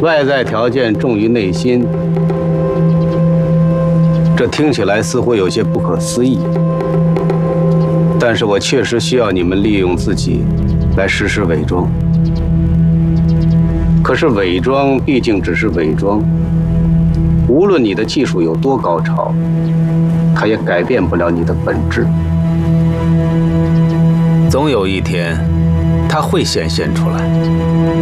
外在条件重于内心，这听起来似乎有些不可思议。但是我确实需要你们利用自己来实施伪装。可是伪装毕竟只是伪装，无论你的技术有多高超，它也改变不了你的本质。总有一天，它会显现出来。